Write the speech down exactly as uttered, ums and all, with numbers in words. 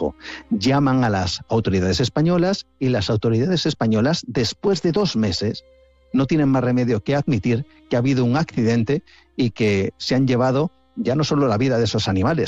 complejo. Llaman a las autoridades españolas y las autoridades españolas, después de dos meses, no tienen más remedio que admitir que ha habido un accidente y que se han llevado ya no solo la vida de esos animales,